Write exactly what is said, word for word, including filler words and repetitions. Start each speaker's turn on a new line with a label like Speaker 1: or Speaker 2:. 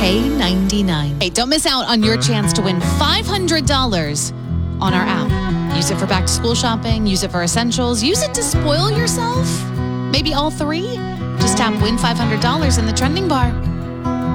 Speaker 1: K ninety-nine. Hey, don't miss out on your chance to win five hundred dollars on our app. Use it for back to school shopping, use it for essentials, use it to spoil yourself. Maybe all three. Just tap win five hundred dollars in the trending bar.